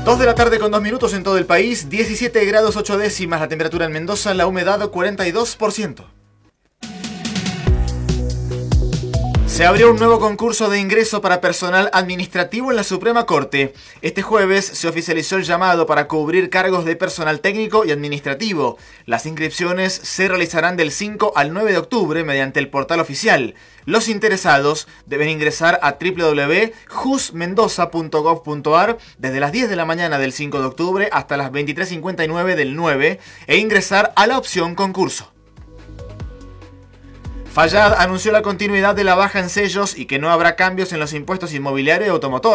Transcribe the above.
2 de la tarde con 2 minutos en todo el país, 17 grados 8 décimas la temperatura en Mendoza, la humedad 42%. Se abrió un nuevo concurso de ingreso para personal administrativo en la Suprema Corte. Este jueves se oficializó el llamado para cubrir cargos de personal técnico y administrativo. Las inscripciones se realizarán del 5 al 9 de octubre mediante el portal oficial. Los interesados deben ingresar a www.jusmendoza.gov.ar desde las 10 de la mañana del 5 de octubre hasta las 23:59 del 9 e ingresar a la opción concurso. Fayad anunció la continuidad de la baja en sellos y que no habrá cambios en los impuestos inmobiliario y automotor.